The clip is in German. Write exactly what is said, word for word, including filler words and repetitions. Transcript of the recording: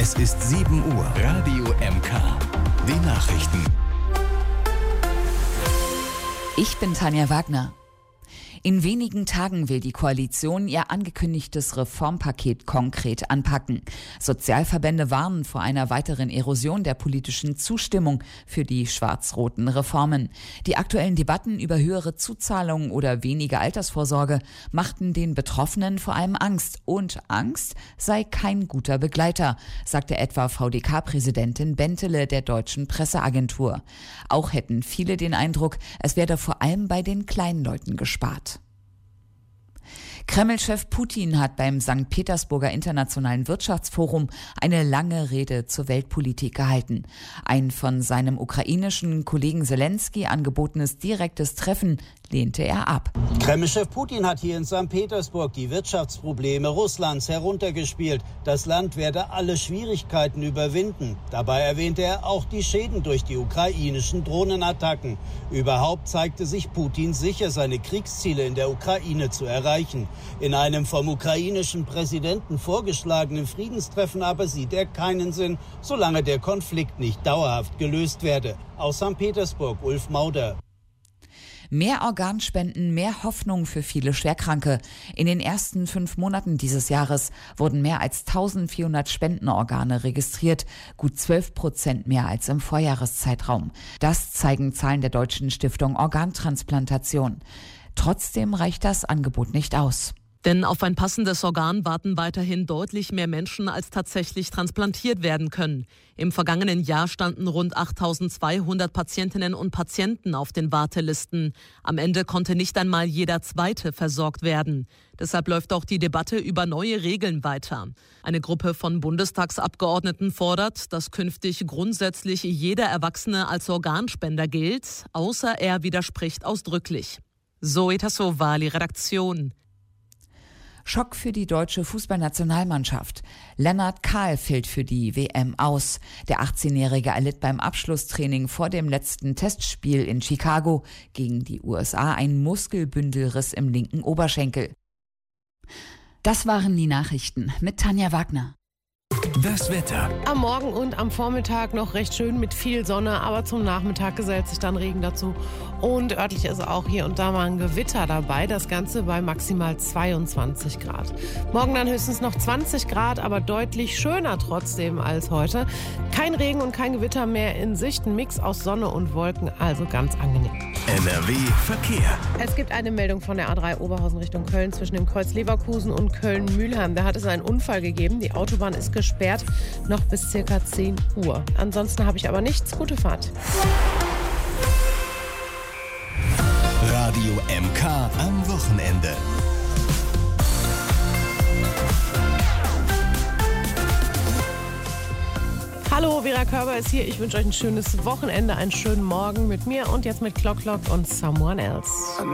Es ist sieben Uhr. Radio M K. Die Nachrichten. Ich bin Tanja Wagner. In wenigen Tagen will die Koalition ihr angekündigtes Reformpaket konkret anpacken. Sozialverbände warnen vor einer weiteren Erosion der politischen Zustimmung für die schwarz-roten Reformen. Die aktuellen Debatten über höhere Zuzahlungen oder weniger Altersvorsorge machten den Betroffenen vor allem Angst. Und Angst sei kein guter Begleiter, sagte etwa V D K-Präsidentin Bentele der Deutschen Presseagentur. Auch hätten viele den Eindruck, es werde vor allem bei den kleinen Leuten gespart. Kreml-Chef Putin hat beim Sankt Petersburger Internationalen Wirtschaftsforum eine lange Rede zur Weltpolitik gehalten. Ein von seinem ukrainischen Kollegen Selensky angebotenes direktes Treffen lehnte er ab. Kreml-Chef Putin hat hier in Sankt Petersburg die Wirtschaftsprobleme Russlands heruntergespielt. Das Land werde alle Schwierigkeiten überwinden. Dabei erwähnte er auch die Schäden durch die ukrainischen Drohnenattacken. Überhaupt zeigte sich Putin sicher, seine Kriegsziele in der Ukraine zu erreichen. In einem vom ukrainischen Präsidenten vorgeschlagenen Friedenstreffen aber sieht er keinen Sinn, solange der Konflikt nicht dauerhaft gelöst werde. Aus Sankt Petersburg, Ulf Mauder. Mehr Organspenden, mehr Hoffnung für viele Schwerkranke. In den ersten fünf Monaten dieses Jahres wurden mehr als eintausendvierhundert Spendenorgane registriert, gut zwölf Prozent mehr als im Vorjahreszeitraum. Das zeigen Zahlen der Deutschen Stiftung Organtransplantation. Trotzdem reicht das Angebot nicht aus. Denn auf ein passendes Organ warten weiterhin deutlich mehr Menschen, als tatsächlich transplantiert werden können. Im vergangenen Jahr standen rund achttausendzweihundert Patientinnen und Patienten auf den Wartelisten. Am Ende konnte nicht einmal jeder Zweite versorgt werden. Deshalb läuft auch die Debatte über neue Regeln weiter. Eine Gruppe von Bundestagsabgeordneten fordert, dass künftig grundsätzlich jeder Erwachsene als Organspender gilt, außer er widerspricht ausdrücklich. Zoe Tassovali, Redaktion. Schock für die deutsche Fußballnationalmannschaft. Lennart Kahl fällt für die W M aus. Der achtzehnjährige erlitt beim Abschlusstraining vor dem letzten Testspiel in Chicago gegen die U S A einen Muskelbündelriss im linken Oberschenkel. Das waren die Nachrichten mit Tanja Wagner. Das Wetter. Am Morgen und am Vormittag noch recht schön mit viel Sonne, aber zum Nachmittag gesellt sich dann Regen dazu. Und örtlich ist auch hier und da mal ein Gewitter dabei, das Ganze bei maximal zweiundzwanzig Grad. Morgen dann höchstens noch zwanzig Grad, aber deutlich schöner trotzdem als heute. Kein Regen und kein Gewitter mehr in Sicht, ein Mix aus Sonne und Wolken, also ganz angenehm. N R W Verkehr. Es gibt eine Meldung von der A drei Oberhausen Richtung Köln zwischen dem Kreuz Leverkusen und Köln-Mülheim. Da hat es einen Unfall gegeben, die Autobahn ist gesperrt, noch bis circa zehn Uhr. Ansonsten habe ich aber nichts. Gute Fahrt. Radio M K am Wochenende. Hallo, Vera Körber ist hier. Ich wünsche euch ein schönes Wochenende, einen schönen Morgen mit mir und jetzt mit Clock Clock und Someone Else.